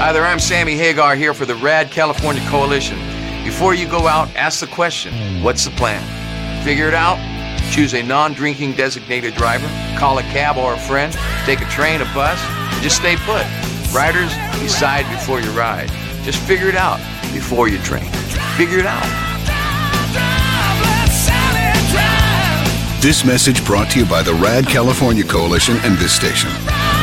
Hi there, I'm Sammy Hagar here for the Rad California Coalition. Before you go out, ask the question, what's the plan? Figure it out? Choose a non-drinking designated driver, call a cab or a friend, take a train, a bus, or just stay put. Riders, decide before you ride. Just figure it out before you drink. Figure it out. This message brought to you by the Rad California Coalition and this station.